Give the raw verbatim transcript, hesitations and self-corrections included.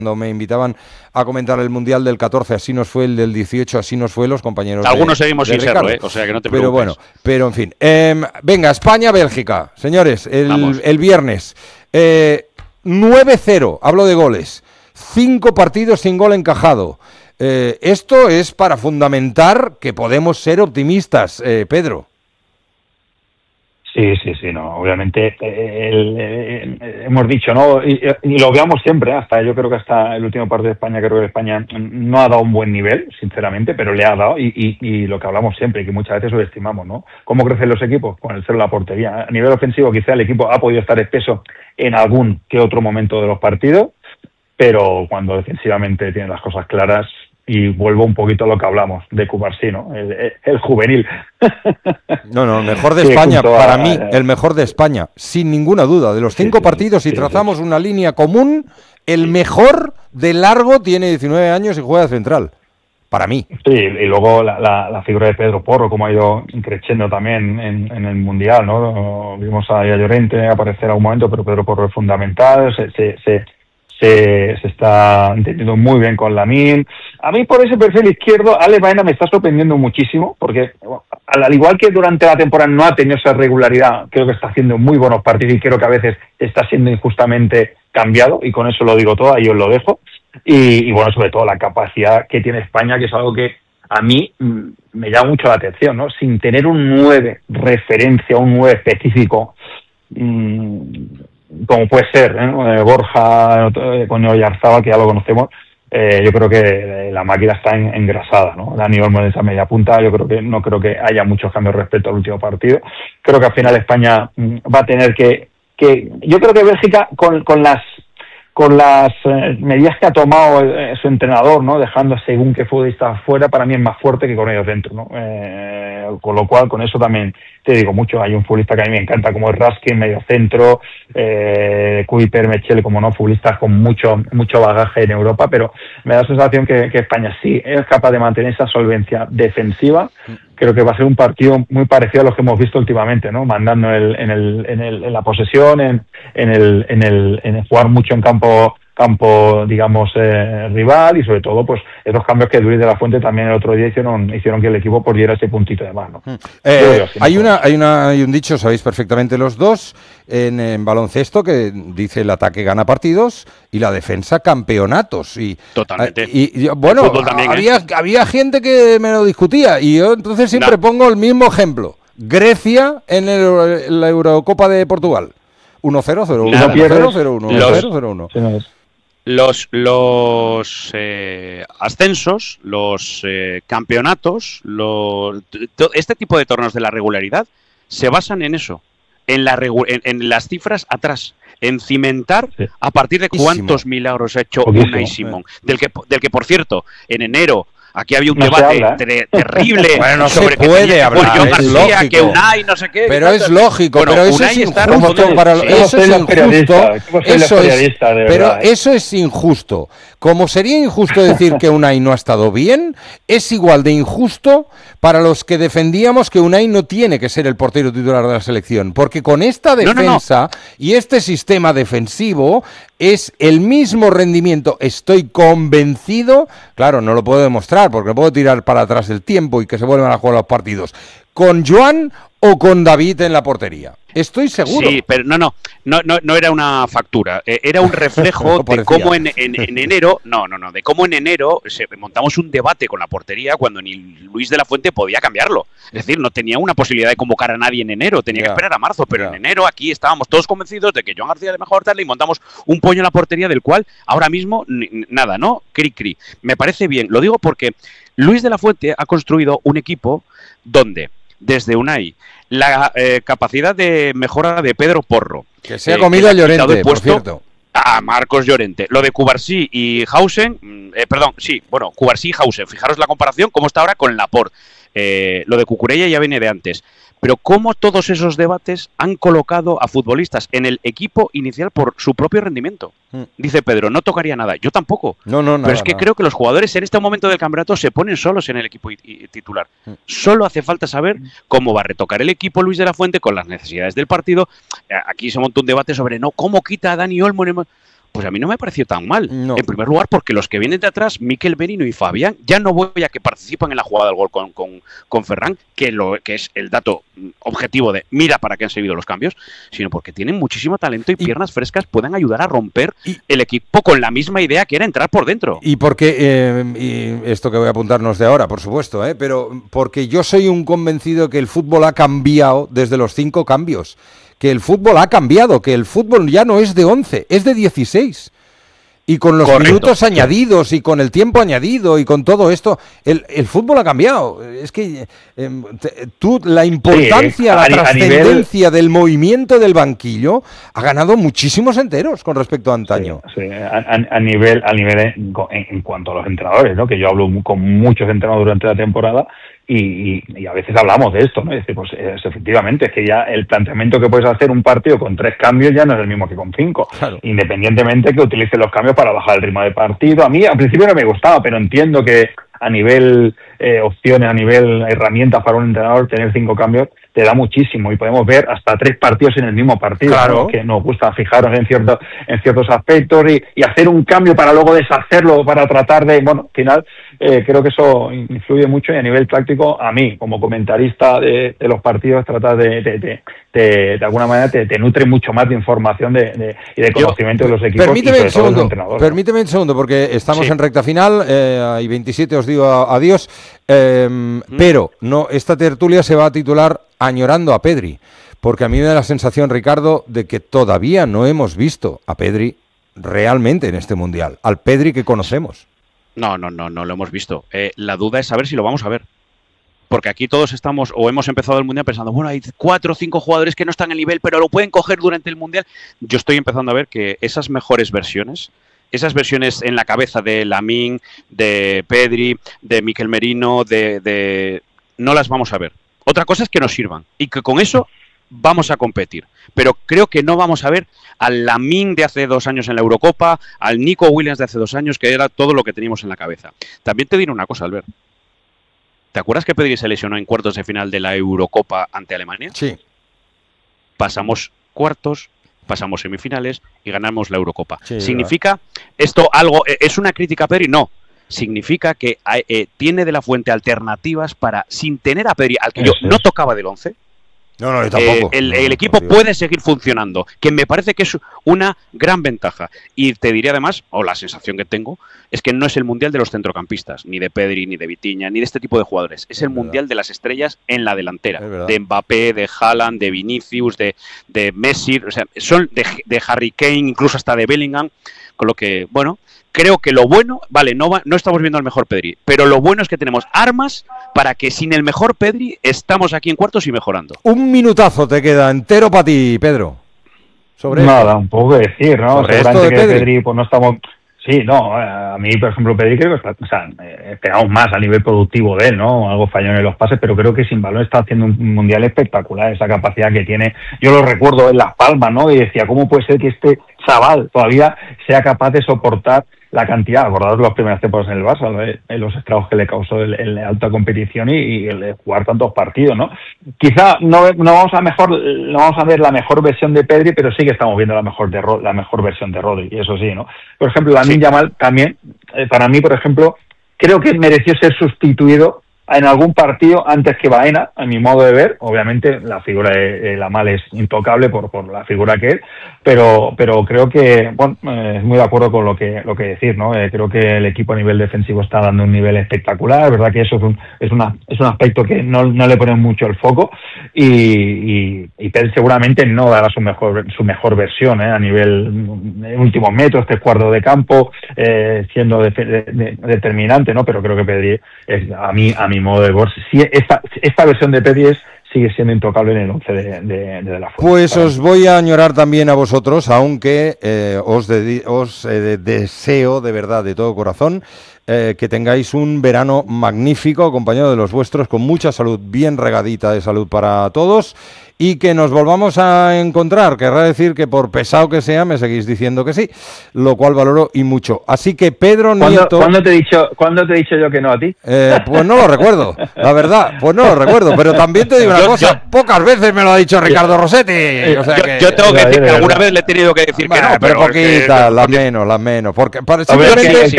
Cuando me invitaban a comentar el Mundial del catorce, así nos fue, el del dieciocho, así nos fue, los compañeros Algunos de, seguimos de sin Ricardo. serlo, ¿eh? O sea que no te pero preocupes. Bueno, pero en fin. Eh, venga, España-Bélgica. Señores, el, el viernes. Eh, nueve cero, hablo de goles. Cinco partidos sin gol encajado. Eh, esto es para fundamentar que podemos ser optimistas, eh, Pedro. Sí, sí, sí, no, obviamente eh, el, el, el, hemos dicho, ¿no? Y, y lo veamos siempre, hasta yo creo que hasta el último partido de España, creo que España no ha dado un buen nivel, sinceramente, pero le ha dado, y, y, y lo que hablamos siempre, que muchas veces subestimamos, ¿no? ¿Cómo crecen los equipos? Con el cero en la portería. A nivel ofensivo, quizá el equipo ha podido estar espeso en algún que otro momento de los partidos, pero cuando defensivamente tiene las cosas claras. Y vuelvo un poquito a lo que hablamos de Cubarsí, ¿no? El, el, el juvenil. No, no, el mejor de España, para a, mí, el mejor de España, sin ninguna duda. De los cinco sí, partidos, si sí, trazamos sí. una línea común, el mejor de largo tiene diecinueve años y juega de central. Para mí. Sí, y luego la, la, la figura de Pedro Porro, como ha ido creciendo también en, en el Mundial, ¿no? Vimos a Llorente aparecer a un momento, pero Pedro Porro es fundamental, se... se, se Se, se está entendiendo muy bien con Lamine. A mí por ese perfil izquierdo, Ale Baena me está sorprendiendo muchísimo, porque bueno, al igual que durante la temporada no ha tenido esa regularidad, creo que está haciendo muy buenos partidos y creo que a veces está siendo injustamente cambiado, y con eso lo digo todo, ahí os lo dejo. Y, y bueno, sobre todo la capacidad que tiene España, que es algo que a mí mmm, me llama mucho la atención, ¿no? Sin tener un nueve referencia, un nueve específico, mmm, como puede ser, ¿eh? Borja, eh, con Oyarzabal, que ya lo conocemos, eh, yo creo que la máquina está en, engrasada, ¿no? Dani Olmo en esa media punta, yo creo que no creo que haya muchos cambios respecto al último partido. Creo que al final España va a tener que, que yo creo que Bélgica con, con las con las eh, medidas que ha tomado eh, su entrenador, ¿no? Dejando según qué futbolista fuera, para mí es más fuerte que con ellos dentro, ¿no? Eh, con lo cual, con eso también te digo mucho. Hay un futbolista que a mí me encanta, como es Raskin, medio centro, eh, Kuiper, Mechel, como no, futbolistas con mucho mucho bagaje en Europa, pero me da la sensación que, que España sí es capaz de mantener esa solvencia defensiva. Creo que va a ser un partido muy parecido a los que hemos visto últimamente, ¿no? Mandando el, en, el, en, el, en la posesión, en, en, el, en, el, en el jugar mucho en campo, campo digamos, eh, rival, y sobre todo, pues, esos cambios que Luis de la Fuente también el otro día hicieron, hicieron que el equipo pues diera ese puntito de más, ¿no? Eh, hay, una, hay, una, hay un dicho, sabéis perfectamente los dos, en, en baloncesto, que dice: el ataque gana partidos y la defensa campeonatos. Y, Totalmente. Y, y bueno, también, había, ¿eh? había gente que me lo discutía, y yo entonces siempre no. pongo el mismo ejemplo. Grecia en, el, en la Eurocopa de Portugal. uno cero, cero uno, cero cero uno, cero cero uno. Los, los eh, ascensos, los eh, campeonatos, los, to, este tipo de torneos de la regularidad se basan en eso, en, la regu en, en las cifras atrás, en cimentar sí. a partir de cuántos milagros ha hecho Poquísimo. Unai Simón, del que, del que, por cierto, en enero aquí había un no debate habla, ¿eh? terrible bueno, no sobre se puede que hablar, John es García, lógico. que Unai, no sé qué. Pero es lógico, bueno, pero eso Unai es injusto para sí, eso es injusto. Eso es, verdad, pero ¿eh? eso es injusto. Como sería injusto decir que Unai no ha estado bien, es igual de injusto para los que defendíamos que Unai no tiene que ser el portero titular de la selección, porque con esta defensa no, no, no. y este sistema defensivo es el mismo rendimiento, estoy convencido, claro, no lo puedo demostrar porque puedo tirar para atrás el tiempo y que se vuelvan a jugar los partidos, con Joan o con David en la portería. Estoy seguro. Sí, pero no, no, no, no, no era una factura, eh, era un reflejo de cómo en, en, en enero, no, no, no, de cómo en enero se, montamos un debate con la portería cuando ni Luis de la Fuente podía cambiarlo. Es decir, no tenía una posibilidad de convocar a nadie en enero, tenía yeah. que esperar a marzo, pero yeah. en enero aquí estábamos todos convencidos de que Joan García era mejor tal y montamos un pollo en la portería del cual ahora mismo nada, ¿no? Cri cri. Me parece bien, lo digo porque Luis de la Fuente ha construido un equipo donde desde Unai, la eh, capacidad de mejora de Pedro Porro. Que se ha comido eh, a Llorente, por cierto. A Marcos Llorente. Lo de Cubarsí y Hausen, eh, perdón, sí, bueno, Cubarsí y Hausen. Fijaros la comparación, cómo está ahora con Laporte. Eh, lo de Cucurella ya viene de antes. Pero cómo todos esos debates han colocado a futbolistas en el equipo inicial por su propio rendimiento. Mm. Dice Pedro, no tocaría nada. Yo tampoco. No, no, nada, Pero es que nada. creo que los jugadores en este momento del campeonato se ponen solos en el equipo titular. Mm. Solo hace falta saber cómo va a retocar el equipo Luis de la Fuente con las necesidades del partido. Aquí se monta un debate sobre no cómo quita a Dani Olmo. pues a mí no me pareció tan mal. No. En primer lugar, porque los que vienen de atrás, Mikel Merino y Fabián, ya no voy a que participan en la jugada del gol con, con, con Ferran, que, lo, que es el dato objetivo de mira para qué han servido los cambios, sino porque tienen muchísimo talento y, y piernas frescas, pueden ayudar a romper y, el equipo con la misma idea que era entrar por dentro. Y porque, eh, y esto que voy a apuntarnos de ahora, por supuesto, eh, pero porque yo soy un convencido que el fútbol ha cambiado desde los cinco cambios. Que el fútbol ha cambiado, que el fútbol ya no es de once, es de dieciséis. Y con los Correcto. minutos añadidos y con el tiempo añadido y con todo esto, el, el fútbol ha cambiado. Es que eh, te, tú, la importancia, sí, la trascendencia nivel... del movimiento del banquillo ha ganado muchísimos enteros con respecto a antaño. Sí, sí. A, a nivel, a nivel en, en cuanto a los entrenadores, ¿no? Que yo hablo con muchos entrenadores durante la temporada. Y, y, y a veces hablamos de esto, ¿no? Y decir, pues es, efectivamente, es que ya el planteamiento que puedes hacer un partido con tres cambios ya no es el mismo que con cinco. Claro. Independientemente que utilices los cambios para bajar el ritmo de partido. A mí al principio no me gustaba, pero entiendo que a nivel eh, opciones, a nivel herramientas para un entrenador, tener cinco cambios te da muchísimo y podemos ver hasta tres partidos en el mismo partido, claro. ¿no? Que nos gusta fijarnos en ciertos en ciertos aspectos y, y hacer un cambio para luego deshacerlo, para tratar de, bueno, al final eh, creo que eso influye mucho y a nivel táctico a mí, como comentarista de, de los partidos, tratar de, de, de, de, de alguna manera te, te nutre mucho más de información de, de, y de conocimiento Yo, de los equipos permíteme y sobre un segundo, todo de los entrenadores. Permíteme un segundo, porque estamos sí. en recta final, eh, y veintisiete os digo adiós, eh, mm. pero no, esta tertulia se va a titular Añorando a Pedri, porque a mí me da la sensación, Ricardo, de que todavía no hemos visto a Pedri realmente en este Mundial, al Pedri que conocemos. No, no, no, no lo hemos visto. Eh, la duda es saber si lo vamos a ver. Porque aquí todos estamos, o hemos empezado el Mundial pensando, bueno, hay cuatro o cinco jugadores que no están en nivel, pero lo pueden coger durante el Mundial. Yo estoy empezando a ver que esas mejores versiones, esas versiones en la cabeza de Lamine, de Pedri, de Mikel Merino, de, de... no las vamos a ver. Otra cosa es que nos sirvan y que con eso vamos a competir. Pero creo que no vamos a ver al Lamine de hace dos años en la Eurocopa, al Nico Williams de hace dos años, que era todo lo que teníamos en la cabeza. También te diré una cosa, Albert. ¿Te acuerdas que Pedri se lesionó en cuartos de final de la Eurocopa ante Alemania? Sí. Pasamos cuartos, pasamos semifinales y ganamos la Eurocopa. Sí, ¿significa esto algo? ¿Es una crítica a Pedri? No. Significa que eh, tiene de la Fuente alternativas para, sin tener a Pedri, al que yo no tocaba del once, no, no, yo tampoco. Eh, el, no, el no, equipo no, puede seguir funcionando, que me parece que es una gran ventaja. Y te diré además, o la sensación que tengo, es que no es el mundial de los centrocampistas, ni de Pedri, ni de Vitinha, ni de este tipo de jugadores. Es, es el verdad. mundial de las estrellas en la delantera, de Mbappé, de Haaland, de Vinicius, de, de Messi, o sea, son de, de Harry Kane, incluso hasta de Bellingham, con lo que, bueno, creo que lo bueno, vale, no, va, no estamos viendo al mejor Pedri, pero lo bueno es que tenemos armas para que sin el mejor Pedri estamos aquí en cuartos y mejorando. Un minutazo te queda entero para ti, Pedro. Sobre Nada, esto. un poco de decir, ¿no? Sobre Seguramente esto de que Pedri. Pedri, pues no estamos... Sí, no, a mí, por ejemplo, Pedri creo que está, o sea, esperamos más a nivel productivo de él, ¿no? Algo fallón en los pases, pero creo que sin balón está haciendo un mundial espectacular, esa capacidad que tiene. Yo lo recuerdo en Las Palmas, ¿no? Y decía, ¿cómo puede ser que este chaval todavía sea capaz de soportar la cantidad, acordaros las primeras temporadas en el Barça, en los estragos que le causó el, el alta competición y, y el jugar tantos partidos, ¿no? Quizá no, no vamos a mejor, no vamos a ver la mejor versión de Pedri, pero sí que estamos viendo la mejor de la mejor versión de Rodri, y eso sí, ¿no? Por ejemplo, Lamine sí. Yamal también, eh, para mí, por ejemplo, creo que mereció ser sustituido en algún partido antes que Baena, a mi modo de ver. Obviamente la figura de, de Yamal es intocable por, por la figura que es, pero pero creo que, bueno, eh, es muy de acuerdo con lo que lo que decir, ¿no? Eh, creo que el equipo a nivel defensivo está dando un nivel espectacular, es verdad que eso es un es una es un aspecto que no, no le ponen mucho el foco y, y, y Pedri seguramente no dará su mejor su mejor versión, ¿eh? A nivel en últimos metros, tres cuartos de campo, eh, siendo de, de, de, determinante, ¿no? Pero creo que Pedri es, a mí a mi modo de ver, si esta, esta versión de Pedri es, sigue siendo intocable en el once de, de, de, de la Fuente. Pues os voy a añorar también a vosotros, aunque eh, os, de, os eh, deseo de verdad, de todo corazón, eh, que tengáis un verano magnífico, acompañado de los vuestros, con mucha salud, bien regadita de salud para todos, y que nos volvamos a encontrar. Querrá decir que por pesado que sea me seguís diciendo que sí, lo cual valoro y mucho. Así que Pedro Nieto... ¿Cuándo te he dicho, ¿cuándo te he dicho yo que no a ti? Eh, pues no lo recuerdo, la verdad, pues no lo recuerdo, pero también te digo una yo, cosa, yo, pocas veces me lo ha dicho Ricardo Rossetti. O sea yo, que, yo tengo que decir que alguna vez le he tenido que decir bueno, que no, pero pero poquitas, que, las menos, las menos, porque para, Hombre, simplemente... que,